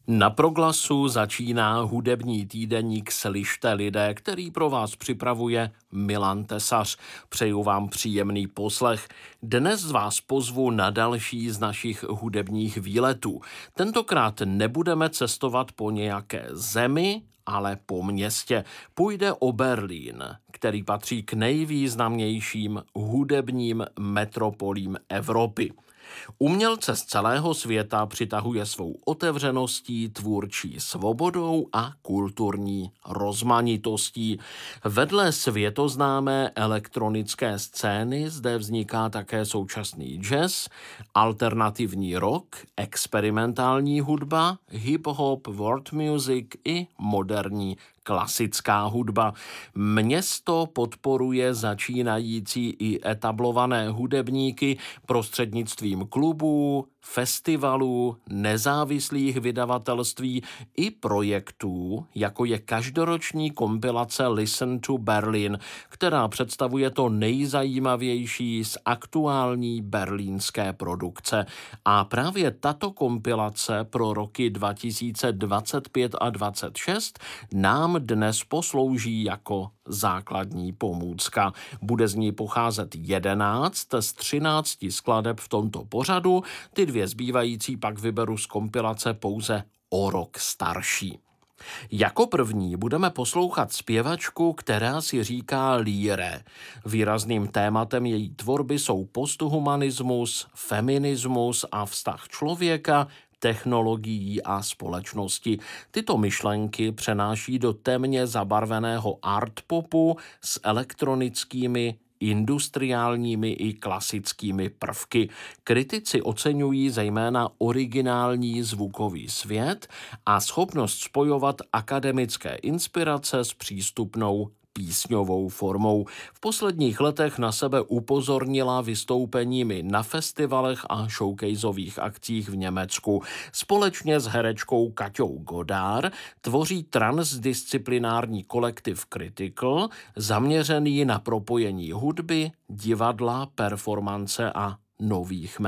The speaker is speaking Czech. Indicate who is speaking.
Speaker 1: Na Proglasu začíná hudební týdeník Slyšte lidé, který pro vás připravuje Milan Tesař. Přeju vám příjemný poslech. Dnes vás pozvu na další z našich hudebních výletů. Tentokrát nebudeme cestovat po nějaké zemi, ale po městě. Půjde o Berlín, který patří k nejvýznamnějším hudebním metropolím Evropy. Umělce z celého světa přitahuje svou otevřeností, tvůrčí svobodou a kulturní rozmanitostí. Vedle světoznámé elektronické scény zde vzniká také současný jazz, alternativní rock, experimentální hudba, hip-hop, world music i moderní klasická hudba. Město podporuje začínající i etablované hudebníky prostřednictvím klubů, festivalů, nezávislých vydavatelství i projektů, jako je každoroční kompilace Listen to Berlin, která představuje to nejzajímavější z aktuální berlínské produkce. A právě tato kompilace pro roky 2025 a 2026 nám dnes poslouží jako základní pomůcka. Bude z ní pocházet 11 z 13 skladeb v tomto pořadu, ty dvě zbývající pak vyberu z kompilace pouze o rok starší. Jako první budeme poslouchat zpěvačku, která si říká Liere. Výrazným tématem její tvorby jsou posthumanismus, feminismus a vztah člověka, technologií a společnosti. Tyto myšlenky přenáší do temně zabarveného art popu s elektronickými, industriálními i klasickými prvky. Kritici oceňují zejména originální zvukový svět a schopnost spojovat akademické inspirace s přístupnou písňovou formou. V posledních letech na sebe upozornila vystoupeními na festivalech a showcaseových akcích v Německu. Společně s herečkou Kaťou Godard tvoří transdisciplinární kolektiv Critical, zaměřený na propojení hudby, divadla, performance a nových